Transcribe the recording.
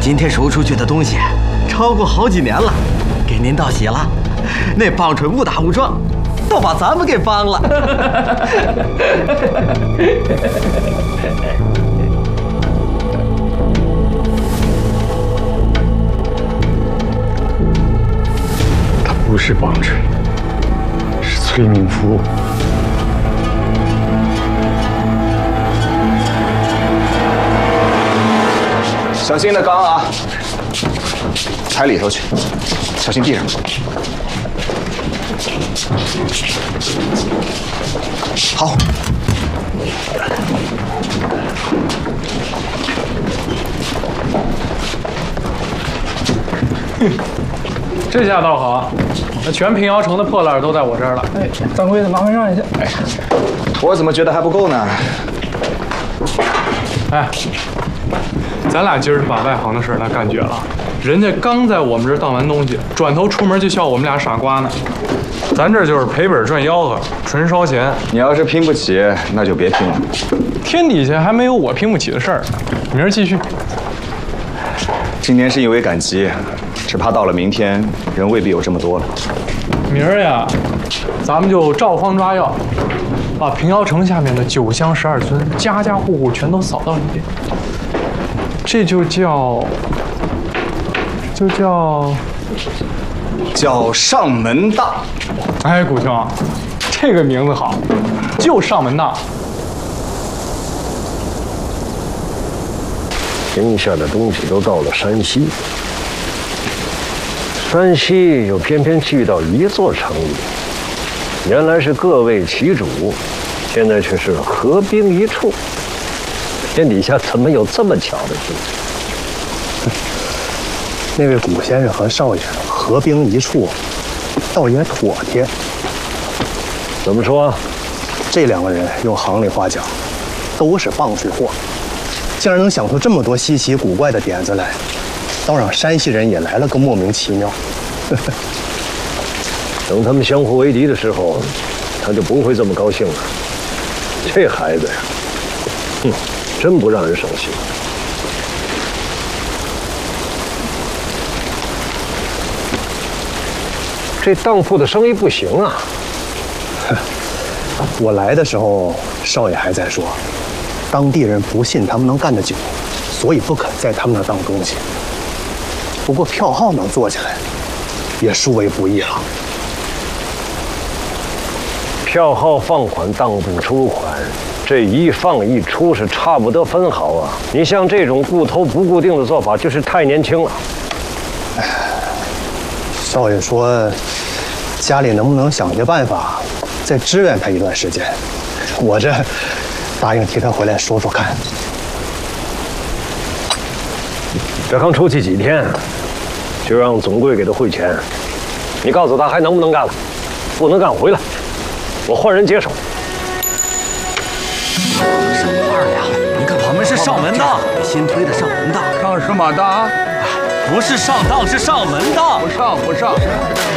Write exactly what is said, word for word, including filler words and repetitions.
今天赎出去的东西超过好几年了，给您道喜了。那棒槌误打误撞，都把咱们给帮了。 他不是棒槌，是催命符。 小心的缸啊！踩里头去，小心地上。好。 这下倒好，那全平遥城的破烂都在我这儿了。 哎，掌柜的，麻烦让一下。 哎，我怎么觉得还不够呢？ 哎。 咱俩今儿是把外行的事来干绝了，人家刚在我们这儿当完东西，转头出门就笑我们俩傻瓜呢。咱这就是赔本赚吆喝，纯烧钱。 你要是拼不起，那就别拼了。 天底下还没有我拼不起的事儿。明儿继续。 今年是因为赶集，只怕到了明天，人未必有这么多了。 明儿呀，咱们就照方抓药，把平遥城下面的九乡十二村，家家户户全都扫到一遍。 这就叫，就叫， 叫上门当。 哎，古兄，这个名字好，就上门当。 剩下的东西都到了山西，山西又偏偏聚到一座城里，原来是各为其主，现在却是合兵一处。 天底下怎么有这么巧的事？ 那位古先生和少爷合兵一处，倒也妥帖。 怎么说？ 这两个人用行里话讲，都是棒槌货，竟然能想出这么多稀奇古怪的点子来，倒让山西人也来了个莫名其妙。 等他们相互为敌的时候，他就不会这么高兴了。这孩子呀，哼！ 真不让人省心。这当铺的生意不行啊！ 我来的时候，少爷还在说，当地人不信他们能干得久，所以不肯在他们那儿当东西。不过票号能做起来，也殊为不易了。 票号放款，当铺出款。 这一放一出是差不得分毫啊！你像这种固头不固定的做法，就是太年轻了。 哎，少爷说，家里能不能想些办法，再支援他一段时间？我这答应替他回来说说看。 这刚出去几天，就让总柜给他汇钱，你告诉他还能不能干了？不能干回来，我换人接手。 什么二两？你看我们是上门当，新推的上门当。 上什么当？ 不是上当，是上门当。 不上不上。